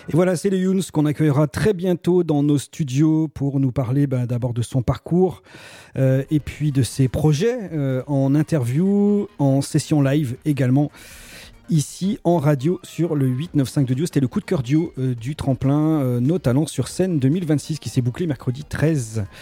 Et voilà, c'est le Younes qu'on accueillera très bientôt dans nos studios pour nous parler d'abord de son parcours et puis de ses projets en interview, en session live également. Ici en radio sur le 895 de Dio. C'était le coup de cœur duo du tremplin Nos Talents sur scène 2026 qui s'est bouclé mercredi 13